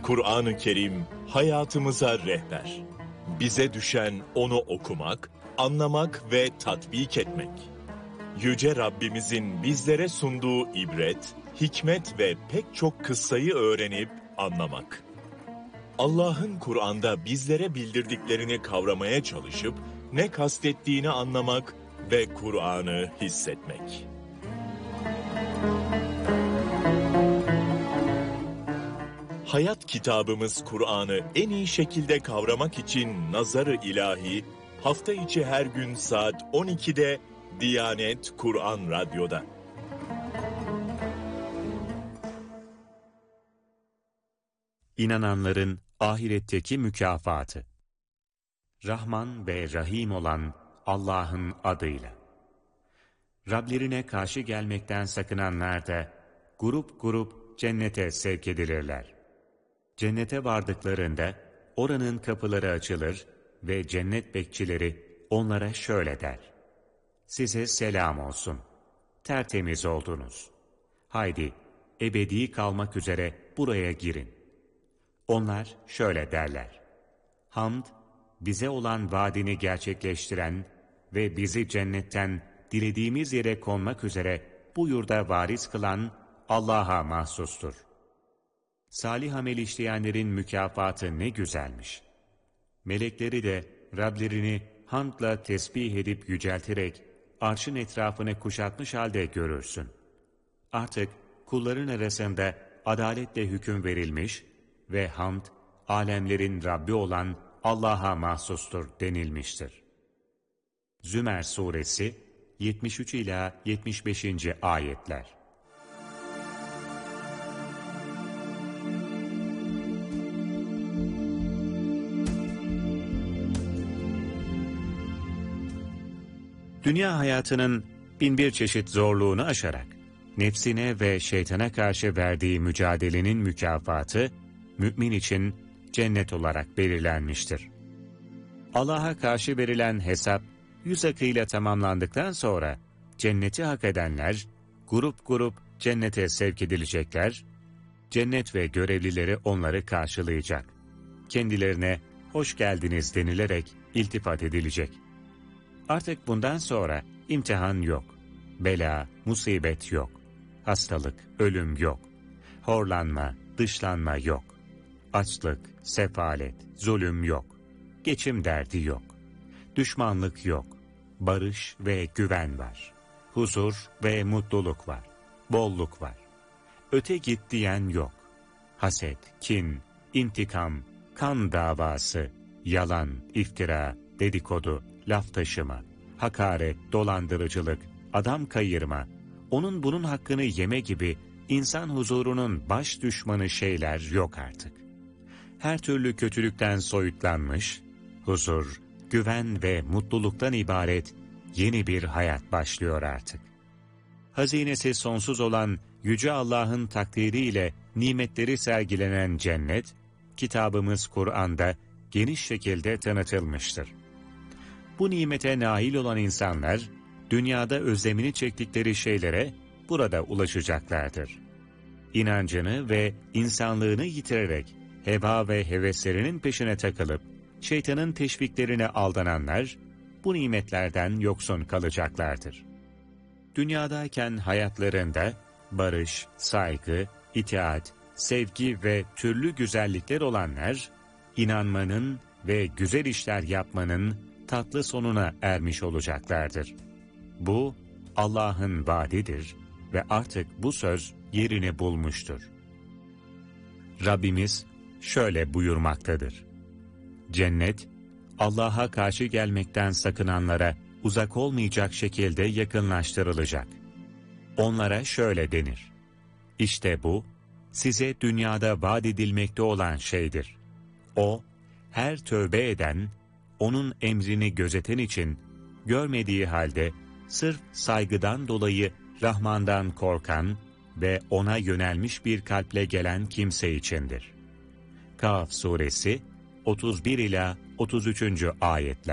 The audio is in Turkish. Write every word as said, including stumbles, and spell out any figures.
Kur'an-ı Kerim hayatımıza rehber. Bize düşen onu okumak, anlamak ve tatbik etmek. Yüce Rabbimizin bizlere sunduğu ibret, hikmet ve pek çok kıssayı öğrenip anlamak. Allah'ın Kur'an'da bizlere bildirdiklerini kavramaya çalışıp ne kastettiğini anlamak ve Kur'an'ı hissetmek. Hayat kitabımız Kur'an'ı en iyi şekilde kavramak için Nazar-ı İlahi, hafta içi her gün saat on ikide Diyanet Kur'an Radyo'da. İnananların ahiretteki mükafatı. Rahman ve Rahim olan Allah'ın adıyla. Rablerine karşı gelmekten sakınanlar da grup grup cennete sevk edilirler. Cennete vardıklarında oranın kapıları açılır ve cennet bekçileri onlara şöyle der: size selam olsun, tertemiz oldunuz. Haydi ebedi kalmak üzere buraya girin. Onlar şöyle derler: hamd, bize olan vaadini gerçekleştiren ve bizi cennetten dilediğimiz yere konmak üzere bu yurda varis kılan Allah'a mahsustur. Salih amel işleyenlerin mükafatı ne güzelmiş. Melekleri de Rablerini hamdla tesbih edip yücelterek arşın etrafını kuşatmış halde görürsün. Artık kulların arasında adaletle hüküm verilmiş ve hamd, alemlerin Rabbi olan Allah'a mahsustur denilmiştir. Zümer Suresi yetmiş üç ila yetmiş beşinci ayetler. Dünya hayatının bin bir çeşit zorluğunu aşarak nefsine ve şeytana karşı verdiği mücadelenin mükafatı mümin için cennet olarak belirlenmiştir. Allah'a karşı verilen hesap yüz akıyla tamamlandıktan sonra cenneti hak edenler grup grup cennete sevk edilecekler, cennet ve görevlileri onları karşılayacak. Kendilerine hoş geldiniz denilerek iltifat edilecek. Artık bundan sonra imtihan yok, bela, musibet yok, hastalık, ölüm yok, horlanma, dışlanma yok, açlık, sefalet, zulüm yok, geçim derdi yok, düşmanlık yok, barış ve güven var, huzur ve mutluluk var, bolluk var, öte git diyen yok, haset, kin, intikam, kan davası, yalan, iftira, dedikodu, laf taşıma, hakaret, dolandırıcılık, adam kayırma, onun bunun hakkını yeme gibi insan huzurunun baş düşmanı şeyler yok artık. Her türlü kötülükten soyutlanmış, huzur, güven ve mutluluktan ibaret yeni bir hayat başlıyor artık. Hazinesi sonsuz olan Yüce Allah'ın takdiriyle nimetleri sergilenen cennet, kitabımız Kur'an'da geniş şekilde tanıtılmıştır. Bu nimete nail olan insanlar, dünyada özlemini çektikleri şeylere burada ulaşacaklardır. İnancını ve insanlığını yitirerek heva ve heveslerinin peşine takılıp şeytanın teşviklerine aldananlar bu nimetlerden yoksun kalacaklardır. Dünyadayken hayatlarında barış, saygı, itaat, sevgi ve türlü güzellikler olanlar, inanmanın ve güzel işler yapmanın tatlı sonuna ermiş olacaklardır. Bu Allah'ın vaadidir ve artık bu söz yerini bulmuştur. Rabbimiz şöyle buyurmaktadır: cennet, Allah'a karşı gelmekten sakınanlara uzak olmayacak şekilde yakınlaştırılacak. Onlara şöyle denir: İşte bu, size dünyada vaat edilmekte olan şeydir. O, her tövbe eden, onun emrini gözeten için, görmediği halde, sırf saygıdan dolayı Rahman'dan korkan ve ona yönelmiş bir kalple gelen kimse içindir. Kaf Suresi otuz bir ila otuz üçüncü ayetler.